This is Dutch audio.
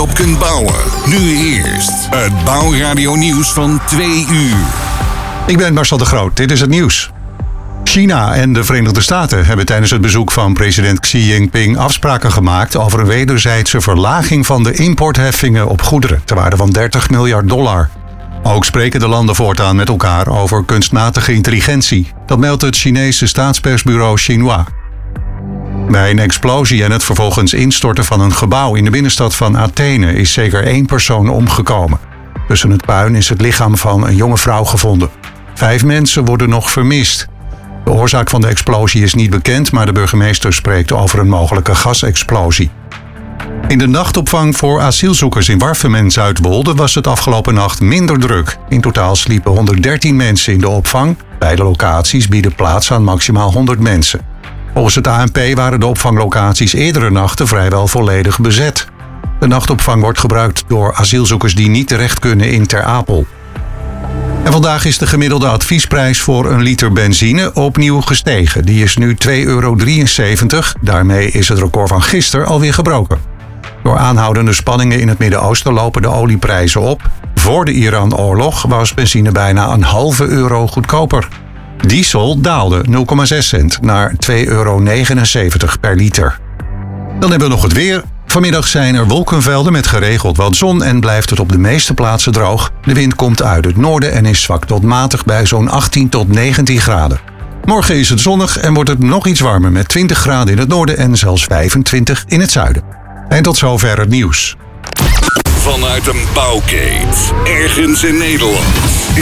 op kunt bouwen. Nu eerst het Bouwradio nieuws van 2 uur. Ik ben Marcel de Groot, dit is het nieuws. China en de Verenigde Staten hebben tijdens het bezoek van president Xi Jinping afspraken gemaakt over een wederzijdse verlaging van de importheffingen op goederen ter waarde van $30 miljard. Ook spreken de landen voortaan met elkaar over kunstmatige intelligentie. Dat meldt het Chinese staatspersbureau Xinhua. Bij een explosie en het vervolgens instorten van een gebouw in de binnenstad van Athene is zeker 1 persoon omgekomen. Tussen het puin is het lichaam van een jonge vrouw gevonden. 5 mensen worden nog vermist. De oorzaak van de explosie is niet bekend, maar de burgemeester spreekt over een mogelijke gasexplosie. In de nachtopvang voor asielzoekers in Warffum en Zuidwolde was het afgelopen nacht minder druk. In totaal sliepen 113 mensen in de opvang. Beide locaties bieden plaats aan maximaal 100 mensen. Volgens het ANP waren de opvanglocaties eerdere nachten vrijwel volledig bezet. De nachtopvang wordt gebruikt door asielzoekers die niet terecht kunnen in Ter Apel. En vandaag is de gemiddelde adviesprijs voor een liter benzine opnieuw gestegen. Die is nu €2,73. Daarmee is het record van gisteren alweer gebroken. Door aanhoudende spanningen in het Midden-Oosten lopen de olieprijzen op. Voor de Iran-oorlog was benzine bijna €0,5 goedkoper. Diesel daalde 0,6 cent naar €2,79 per liter. Dan hebben we nog het weer. Vanmiddag zijn er wolkenvelden met geregeld wat zon en blijft het op de meeste plaatsen droog. De wind komt uit het noorden en is zwak tot matig bij zo'n 18 tot 19 graden. Morgen is het zonnig en wordt het nog iets warmer met 20 graden in het noorden en zelfs 25 in het zuiden. En tot zover het nieuws. Vanuit een bouwkeet, ergens in Nederland,